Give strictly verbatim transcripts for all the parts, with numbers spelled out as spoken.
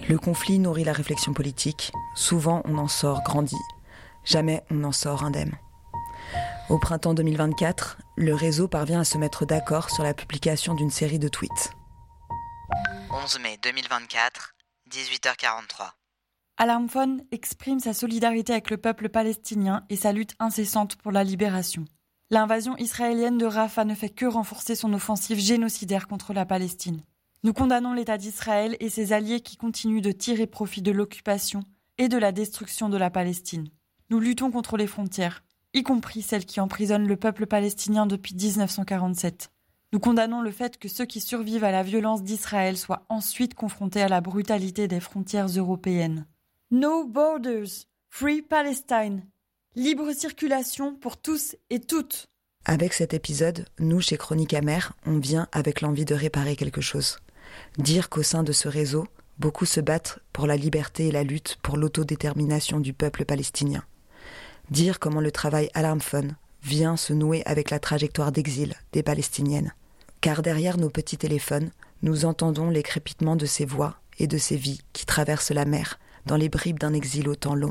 Le conflit nourrit la réflexion politique. Souvent, on en sort grandi. Jamais on n'en sort indemne. Au printemps deux mille vingt-quatre, le réseau parvient à se mettre d'accord sur la publication d'une série de tweets. onze mai deux mille vingt-quatre, dix-huit heures quarante-trois. Alarm Phone exprime sa solidarité avec le peuple palestinien et sa lutte incessante pour la libération. L'invasion israélienne de Rafah ne fait que renforcer son offensive génocidaire contre la Palestine. Nous condamnons l'État d'Israël et ses alliés qui continuent de tirer profit de l'occupation et de la destruction de la Palestine. Nous luttons contre les frontières, y compris celles qui emprisonnent le peuple palestinien depuis dix-neuf cent quarante-sept. Nous condamnons le fait que ceux qui survivent à la violence d'Israël soient ensuite confrontés à la brutalité des frontières européennes. No borders, free Palestine. Libre circulation pour tous et toutes. Avec cet épisode, nous, chez Chronique Amère, on vient avec l'envie de réparer quelque chose. Dire qu'au sein de ce réseau, beaucoup se battent pour la liberté et la lutte pour l'autodétermination du peuple palestinien. Dire comment le travail Alarm Phone vient se nouer avec la trajectoire d'exil des Palestiniennes. Car derrière nos petits téléphones, nous entendons les crépitements de ces voix et de ces vies qui traversent la mer dans les bribes d'un exil au temps long.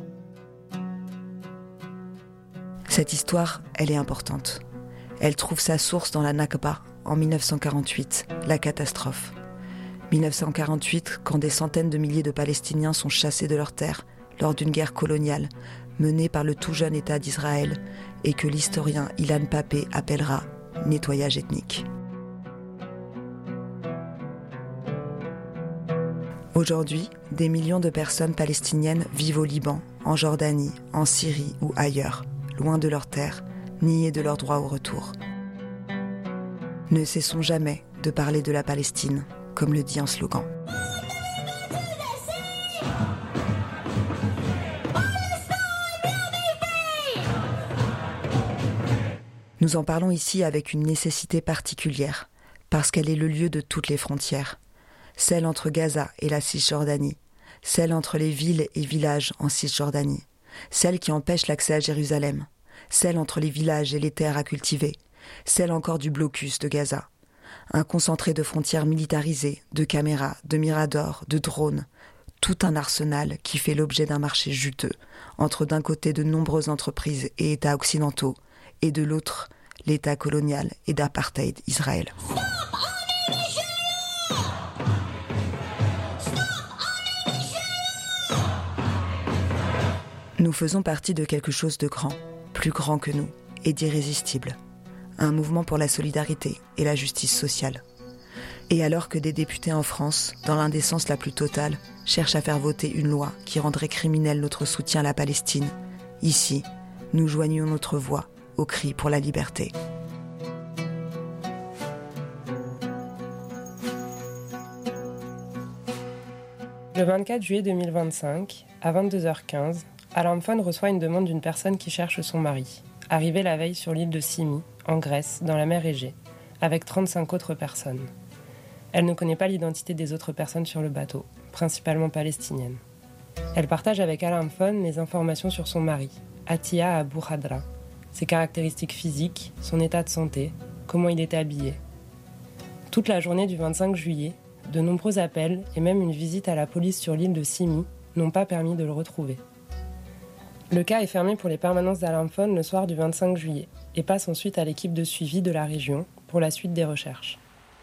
Cette histoire, elle est importante. Elle trouve sa source dans la Nakba, en dix-neuf cent quarante-huit, la catastrophe. dix-neuf cent quarante-huit, quand des centaines de milliers de Palestiniens sont chassés de leurs terres lors d'une guerre coloniale menée par le tout jeune État d'Israël et que l'historien Ilan Pappé appellera « nettoyage ethnique ». Aujourd'hui, des millions de personnes palestiniennes vivent au Liban, en Jordanie, en Syrie ou ailleurs, loin de leurs terres, niées de leur droit au retour. Ne cessons jamais de parler de la Palestine, comme le dit un slogan. Nous en parlons ici avec une nécessité particulière, parce qu'elle est le lieu de toutes les frontières. Celle entre Gaza et la Cisjordanie, celle entre les villes et villages en Cisjordanie, celle qui empêche l'accès à Jérusalem, celle entre les villages et les terres à cultiver, celle encore du blocus de Gaza. Un concentré de frontières militarisées, de caméras, de miradors, de drones, tout un arsenal qui fait l'objet d'un marché juteux, entre d'un côté de nombreuses entreprises et États occidentaux, et de l'autre, l'État colonial et d'apartheid Israël. Nous faisons partie de quelque chose de grand, plus grand que nous, et d'irrésistible. Un mouvement pour la solidarité et la justice sociale. Et alors que des députés en France, dans l'indécence la plus totale, cherchent à faire voter une loi qui rendrait criminel notre soutien à la Palestine, ici, nous joignons notre voix au cri pour la liberté. Le vingt-quatre juillet deux mille vingt-cinq, à vingt-deux heures quinze, Alarm Phone reçoit une demande d'une personne qui cherche son mari, arrivé la veille sur l'île de Symi, en Grèce, dans la mer Égée, avec trente-cinq autres personnes. Elle ne connaît pas l'identité des autres personnes sur le bateau, principalement palestiniennes. Elle partage avec Alarm Phone les informations sur son mari, Attia Abou Khadra, ses caractéristiques physiques, son état de santé, comment il était habillé. Toute la journée du vingt-cinq juillet, de nombreux appels et même une visite à la police sur l'île de Symi n'ont pas permis de le retrouver. Le cas est fermé pour les permanences d'Alarm Phone le soir du vingt-cinq juillet et passe ensuite à l'équipe de suivi de la région pour la suite des recherches.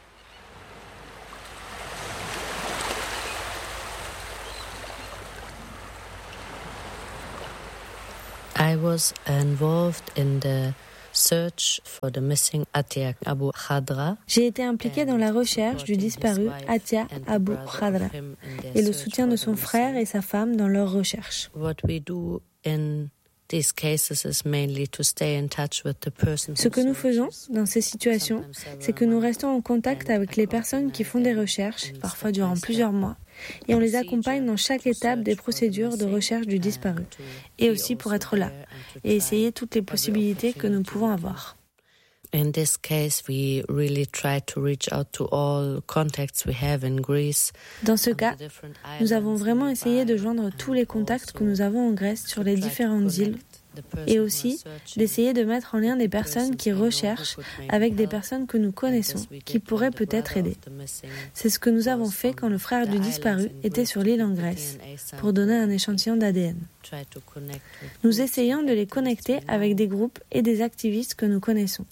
I was involved in the search for the missing Attia Abou Khadra. J'ai été impliquée dans la recherche du disparu Attia Abou Khadra et le soutien de son frère et sa femme dans leur recherche. What we do in these cases is mainly to stay in touch with the person. Ce que nous faisons dans ces situations, c'est que nous restons en contact avec les personnes qui font des recherches, parfois durant plusieurs mois, et on les accompagne dans chaque étape des procédures de recherche du disparu, et aussi pour être là, et essayer toutes les possibilités que nous pouvons avoir. In this case, we really try to reach out to all contacts we have in Greece. Dans ce cas, nous avons vraiment essayé de joindre tous les contacts que nous avons en Grèce sur les différentes îles Et aussi d'essayer de mettre en lien des personnes qui recherchent avec des personnes que nous connaissons, qui pourraient peut-être aider. C'est ce que nous avons fait quand le frère du disparu était sur l'île en Grèce, pour donner un échantillon d'A D N. Nous essayons de les connecter avec des groupes et des activistes que nous connaissons.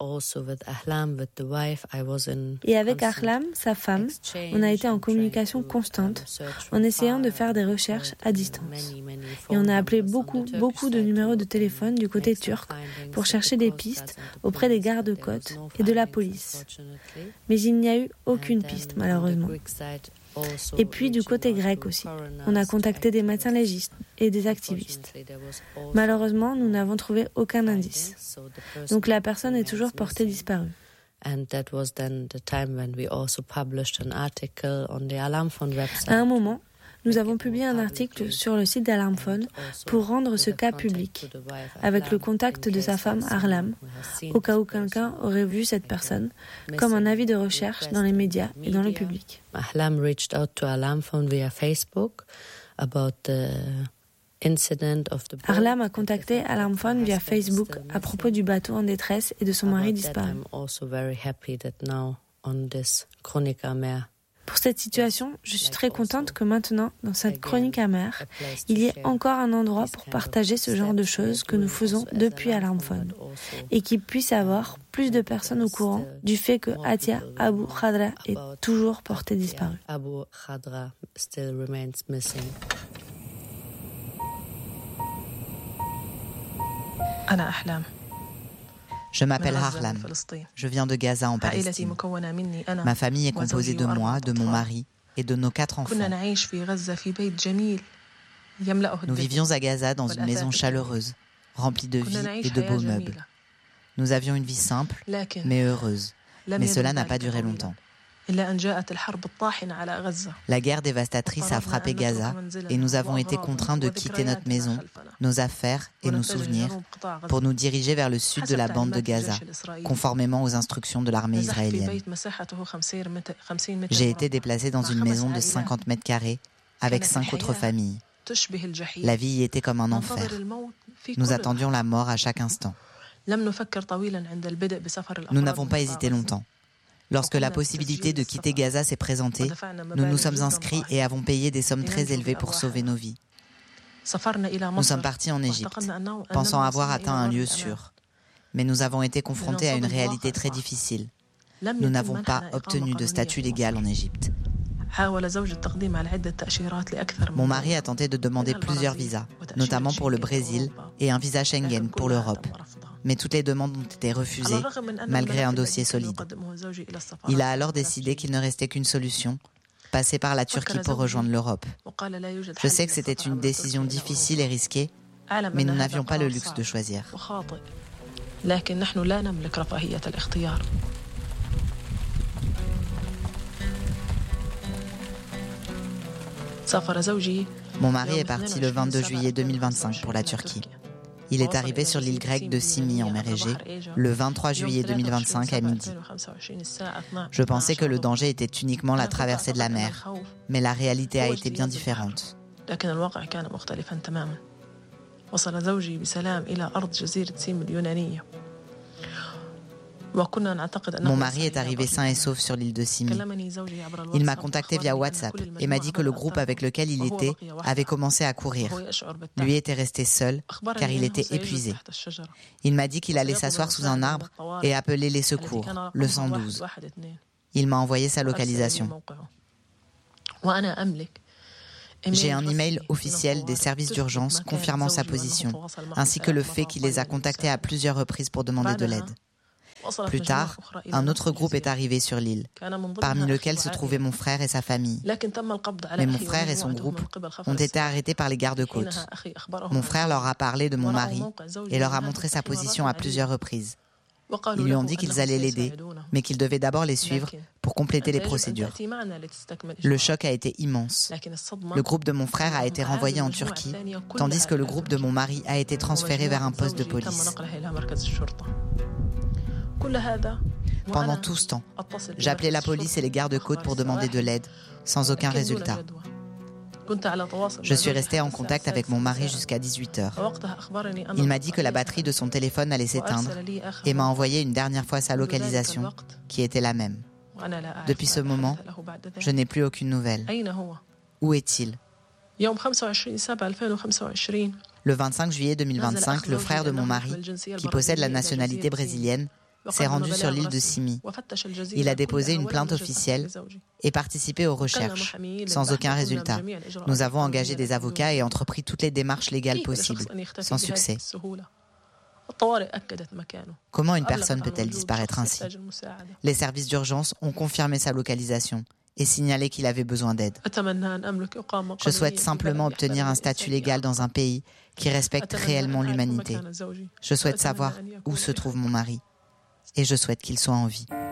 Et avec Ahlam, sa femme, on a été en communication constante, en essayant de faire des recherches à distance. Et on a appelé beaucoup, beaucoup de numéros de téléphone du côté turc pour chercher des pistes auprès des gardes-côtes et de la police. Mais il n'y a eu aucune piste, malheureusement. Et puis du côté grec aussi, on a contacté des médecins légistes et des activistes. Malheureusement, nous n'avons trouvé aucun indice. Donc la personne est toujours portée disparue. À un moment, nous avons publié un article sur le site d'Alarm Phone pour rendre ce cas public, avec le contact de sa femme Ahlam, au cas où quelqu'un aurait vu cette personne, comme un avis de recherche dans les médias et dans le public. Ahlam reached out to Alarm Phone via Facebook about the incident of the boat. Ahlam a contacté Alarm Phone via Facebook à propos du bateau en détresse et de son mari disparu. Pour cette situation, je suis très contente que maintenant, dans cette chronique amère, il y ait encore un endroit pour partager ce genre de choses que nous faisons depuis Alarm Phone et qu'il puisse y avoir plus de personnes au courant du fait que Atia Abu Khadra est toujours portée disparue. Je m'appelle Ahlam. Je viens de Gaza en Palestine. Ma famille est composée de moi, de mon mari et de nos quatre enfants. Nous vivions à Gaza dans une maison chaleureuse, remplie de vie et de beaux meubles. Nous avions une vie simple, mais heureuse. Mais cela n'a pas duré longtemps. La guerre dévastatrice a frappé Gaza et nous avons été contraints de quitter notre maison, nos affaires et nos souvenirs pour nous diriger vers le sud de la bande de Gaza, conformément aux instructions de l'armée israélienne. J'ai été déplacé dans une maison de cinquante mètres carrés avec cinq autres familles. La vie y était comme un enfer. Nous attendions la mort à chaque instant. Nous n'avons pas hésité longtemps. Lorsque la possibilité de quitter Gaza s'est présentée, nous nous sommes inscrits et avons payé des sommes très élevées pour sauver nos vies. Nous sommes partis en Égypte, pensant avoir atteint un lieu sûr. Mais nous avons été confrontés à une réalité très difficile. Nous n'avons pas obtenu de statut légal en Égypte. Mon mari a tenté de demander plusieurs visas, notamment pour le Brésil et un visa Schengen pour l'Europe. Mais toutes les demandes ont été refusées, malgré un dossier solide. Il a alors décidé qu'il ne restait qu'une solution, passer par la Turquie pour rejoindre l'Europe. Je sais que c'était une décision difficile et risquée, mais nous n'avions pas le luxe de choisir. Mon mari est parti le vingt-deux juillet deux mille vingt-cinq pour la Turquie. Il est arrivé sur l'île grecque de Simi en mer Égée le vingt-trois juillet deux mille vingt-cinq à midi. Je pensais que le danger était uniquement la traversée de la mer, mais la réalité a été bien différente. Mon mari est arrivé sain et sauf sur l'île de Simi. Il m'a contacté via WhatsApp et m'a dit que le groupe avec lequel il était avait commencé à courir. Lui était resté seul car il était épuisé. Il m'a dit qu'il allait s'asseoir sous un arbre et appeler les secours, le cent douze. Il m'a envoyé sa localisation. J'ai un email officiel des services d'urgence confirmant sa position, ainsi que le fait qu'il les a contactés à plusieurs reprises pour demander de l'aide. Plus tard, un autre groupe est arrivé sur l'île, parmi lequel se trouvaient mon frère et sa famille. Mais mon frère et son groupe ont été arrêtés par les gardes-côtes. Mon frère leur a parlé de mon mari et leur a montré sa position à plusieurs reprises. Ils lui ont dit qu'ils allaient l'aider, mais qu'ils devaient d'abord les suivre pour compléter les procédures. Le choc a été immense. Le groupe de mon frère a été renvoyé en Turquie, tandis que le groupe de mon mari a été transféré vers un poste de police. Pendant tout ce temps, j'appelais la police et les gardes-côtes pour demander de l'aide, sans aucun résultat. Je suis restée en contact avec mon mari jusqu'à dix-huit heures. Il m'a dit que la batterie de son téléphone allait s'éteindre et m'a envoyé une dernière fois sa localisation, qui était la même. Depuis ce moment, je n'ai plus aucune nouvelle. Où est-il ? Le vingt-cinq juillet deux mille vingt-cinq, le frère de mon mari, qui possède la nationalité brésilienne, s'est rendu sur l'île de Simi. Il a déposé une plainte officielle et participé aux recherches, sans aucun résultat. Nous avons engagé des avocats et entrepris toutes les démarches légales possibles, sans succès. Comment une personne peut-elle disparaître ainsi ? Les services d'urgence ont confirmé sa localisation et signalé qu'il avait besoin d'aide. Je souhaite simplement obtenir un statut légal dans un pays qui respecte réellement l'humanité. Je souhaite savoir où se trouve mon mari et je souhaite qu'il soit en vie.